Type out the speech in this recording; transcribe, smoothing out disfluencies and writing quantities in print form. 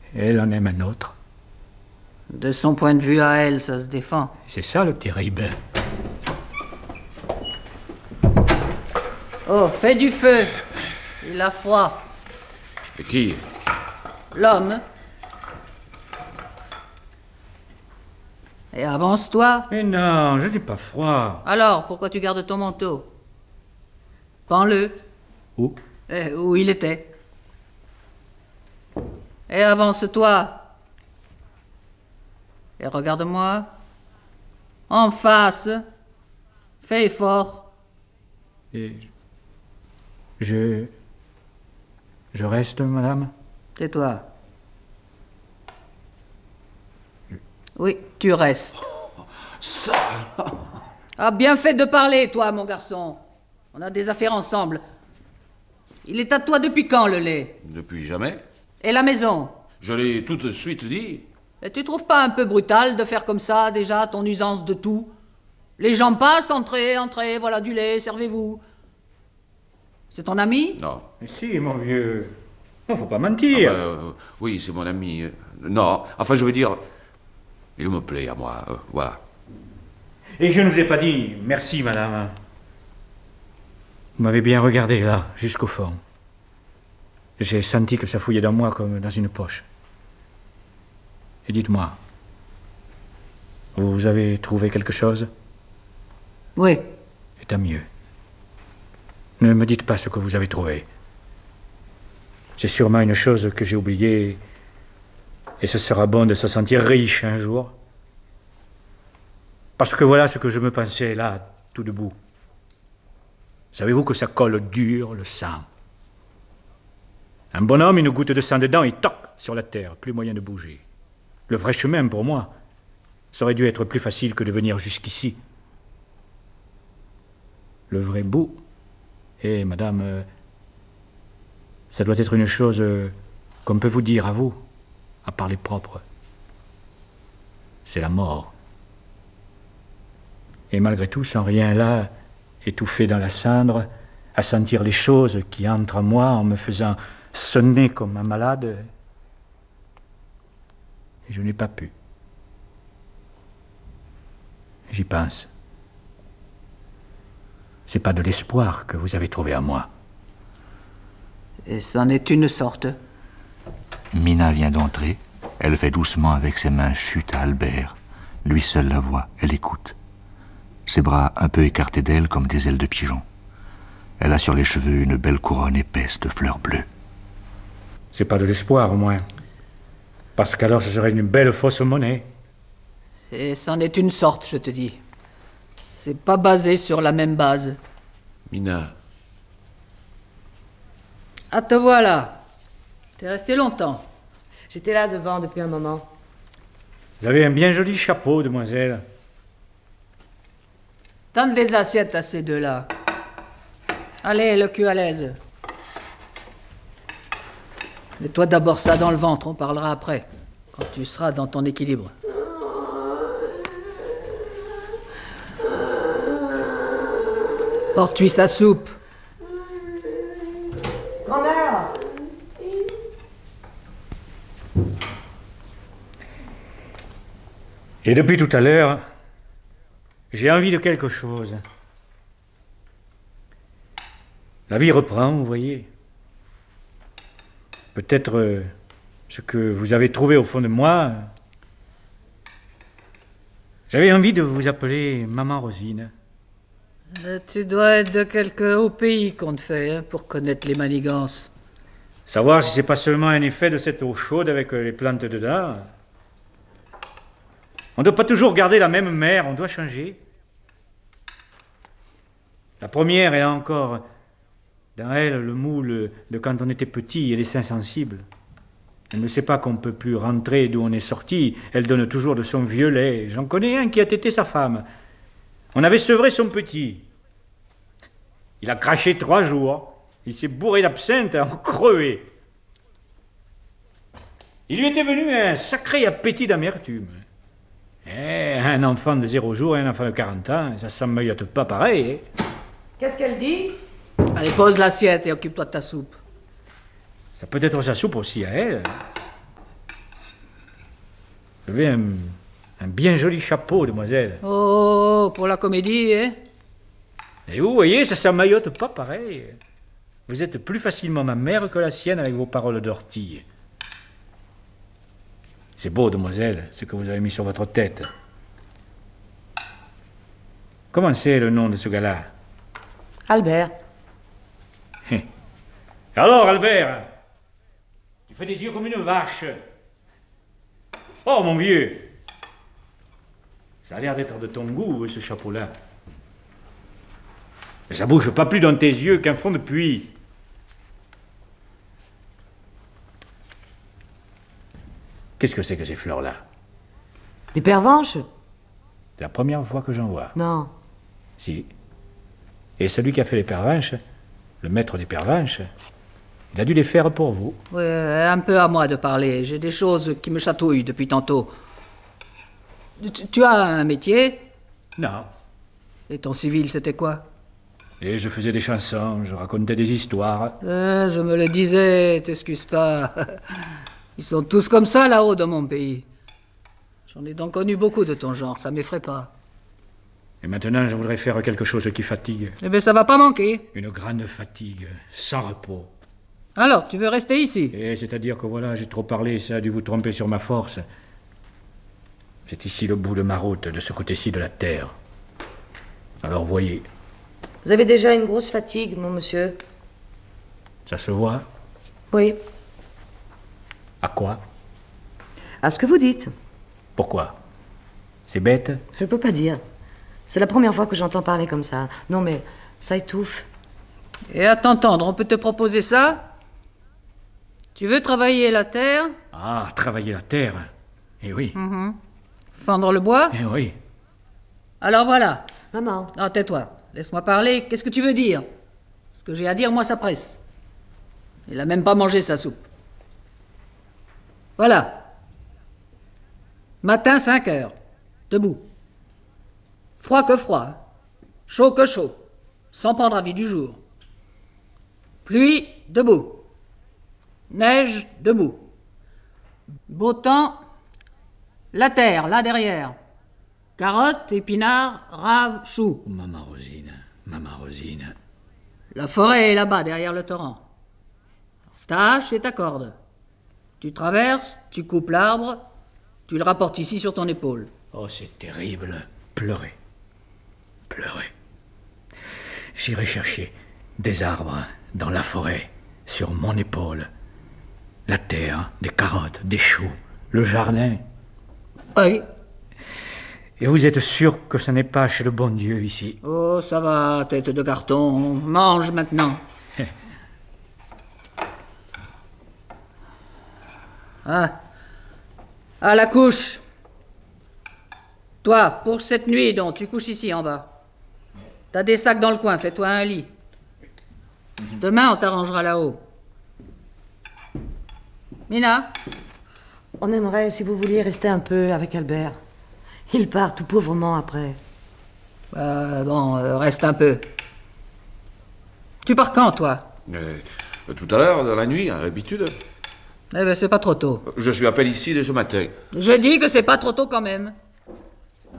elle en aime un autre. De son point de vue à elle, ça se défend. C'est ça le terrible. Oh, fais du feu. Il a froid. Et qui? L'homme. Et avance-toi. Mais non, je n'ai pas froid. Alors, pourquoi tu gardes ton manteau? Pends-le. Où? Où il était. Et avance-toi. Et regarde-moi. En face. Fais effort. Et je reste, madame? Tais-toi. Oui, tu restes. Ça. Ah, bien fait de parler, toi, mon garçon. On a des affaires ensemble. Il est à toi depuis quand, le lait? Depuis jamais. Et la maison? Je l'ai tout de suite dit. Et tu trouves pas un peu brutal de faire comme ça, déjà, ton usance de tout? Les gens passent, entrez, voilà du lait, servez-vous. C'est ton ami? Non. Mais si, mon vieux. Non, faut pas mentir. Oui, c'est mon ami. Non, enfin, je veux dire, il me plaît à moi, voilà. Et je ne vous ai pas dit merci, madame. Vous m'avez bien regardé, là, jusqu'au fond. J'ai senti que ça fouillait dans moi comme dans une poche. Et dites-moi, vous avez trouvé quelque chose? Oui. Et tant mieux. Ne me dites pas ce que vous avez trouvé. C'est sûrement une chose que j'ai oubliée, et ce sera bon de se sentir riche un jour. Parce que voilà ce que je me pensais là, tout debout. Savez-vous que ça colle dur, le sang? Un bonhomme, une goutte de sang dedans, et toc, sur la terre, plus moyen de bouger. Le vrai chemin, pour moi, ça aurait dû être plus facile que de venir jusqu'ici. Le vrai bout, madame, ça doit être une chose qu'on peut vous dire à vous, à parler propre. C'est la mort. Et malgré tout, sans rien là, étouffé dans la cendre, à sentir les choses qui entrent en moi en me faisant sonner comme un malade, et je n'ai pas pu. J'y pense. C'est pas de l'espoir que vous avez trouvé en moi. Et c'en est une sorte. Mina vient d'entrer. Elle fait doucement avec ses mains chute à Albert. Lui seul la voit, elle écoute. Ses bras un peu écartés d'elle comme des ailes de pigeon. Elle a sur les cheveux une belle couronne épaisse de fleurs bleues. C'est pas de l'espoir, au moins. Parce qu'alors ce serait une belle fausse monnaie. Et c'en est une sorte, je te dis. C'est pas basé sur la même base. Mina. Ah, te voilà. T'es resté longtemps. J'étais là devant depuis un moment. Vous avez un bien joli chapeau, demoiselle. Tends les assiettes à ces deux-là. Allez, le cul à l'aise. Mets-toi d'abord ça dans le ventre, on parlera après, quand tu seras dans ton équilibre. Porte-lui sa soupe. Grand-mère! Et depuis tout à l'heure, j'ai envie de quelque chose. La vie reprend, vous voyez. Peut-être ce que vous avez trouvé au fond de moi. J'avais envie de vous appeler Maman Rosine. Tu dois être de quelque haut pays qu'on te fait, hein, pour connaître les manigances. Savoir si c'est pas seulement un effet de cette eau chaude avec les plantes dedans. On ne doit pas toujours garder la même mer, on doit changer. La première, elle a encore dans elle le moule de quand on était petit et les seins sensibles. Elle ne sait pas qu'on ne peut plus rentrer d'où on est sorti. Elle donne toujours de son vieux lait. J'en connais un qui a tété sa femme. On avait sevré son petit. Il a craché 3 jours. Il s'est bourré d'absinthe à en crever. Il lui était venu un sacré appétit d'amertume. Un enfant de 0 jours et un enfant de 40 ans, ça s'emmeuillate pas pareil. Qu'est-ce qu'elle dit? Allez, pose l'assiette et occupe-toi de ta soupe. Ça peut être sa soupe aussi à elle. Vous avez un bien joli chapeau, demoiselle. Oh, pour la comédie, hein? Et vous voyez, ça s'emmaillote pas pareil. Vous êtes plus facilement ma mère que la sienne avec vos paroles d'ortie. C'est beau, demoiselle, ce que vous avez mis sur votre tête. Comment c'est le nom de ce gars-là? Albert. Alors, Albert, tu fais des yeux comme une vache. Oh, mon vieux, ça a l'air d'être de ton goût, ce chapeau-là. Mais ça bouge pas plus dans tes yeux qu'un fond de puits. Qu'est-ce que c'est que ces fleurs-là? Des pervenches? C'est la première fois que j'en vois. Non. Si. Et celui qui a fait les pervenches, le maître des pervenches, il a dû les faire pour vous. Ouais, un peu à moi de parler. J'ai des choses qui me chatouillent depuis tantôt. Tu as un métier? Non. Et ton civil, c'était quoi? Et je faisais des chansons, je racontais des histoires. Je me le disais, t'excuse pas. Ils sont tous comme ça là-haut dans mon pays. J'en ai donc connu beaucoup de ton genre, ça m'effraie pas. Et maintenant, je voudrais faire quelque chose qui fatigue. Eh bien, ça va pas manquer. Une grande fatigue, sans repos. Alors, tu veux rester ici? Et c'est-à-dire que voilà, j'ai trop parlé, ça a dû vous tromper sur ma force. C'est ici le bout de ma route, de ce côté-ci de la terre. Alors voyez, Vous avez déjà une grosse fatigue, mon monsieur. ça se voit. Oui. À quoi? À ce que vous dites. Pourquoi? C'est bête? Je peux pas dire. C'est la première fois que j'entends parler comme ça. Non, mais ça étouffe. Et à t'entendre, on peut te proposer ça? Tu veux travailler la terre? Ah, travailler la terre. Eh oui, Fendre le bois? eh oui. Alors voilà. Maman, Ah, tais-toi. Laisse-moi parler. Qu'est-ce que tu veux dire? Ce que j'ai à dire, moi, ça presse. Il a même pas mangé sa soupe. Voilà. Matin, 5 heures. Debout. Froid que froid. Chaud que chaud. Sans prendre avis du jour. Pluie, debout. Neige, debout. Beau temps, la terre, là derrière. Carottes, épinards, raves, choux. Oh, maman Rosine, maman Rosine. La forêt est là-bas, derrière le torrent. Ta hache et ta corde. Tu traverses, tu coupes l'arbre, tu le rapportes ici sur ton épaule. Oh, c'est terrible. Pleurer. Pleurer. J'irai chercher des arbres dans la forêt, sur mon épaule. La terre, des carottes, des choux, le jardin. Oui. Et vous êtes sûr que ce n'est pas chez le bon Dieu ici? Oh, ça va, tête de carton. Mange maintenant. Ah. À la couche. Toi, pour cette nuit, donc, tu couches ici en bas. T'as des sacs dans le coin, fais-toi un lit. Demain, on t'arrangera là-haut. Mina? on aimerait, si vous vouliez, rester un peu avec Albert. Il part tout pauvrement après. Reste un peu. Tu pars quand, toi? Tout à l'heure, dans la nuit, à l'habitude. Eh ben, c'est pas trop tôt. Je suis à peine ici dès ce matin. Je dis que c'est pas trop tôt quand même.